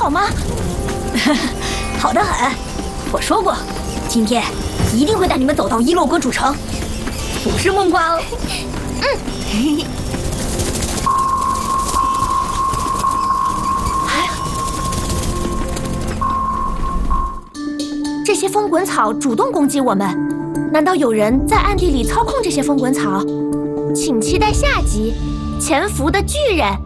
好吗？ 好得很。我说过，今天一定会带你们走到伊洛国主城，不是梦话哦。 这些风滚草主动攻击我们，难道有人在暗地里操控这些风滚草？请期待下集《潜伏的巨人》。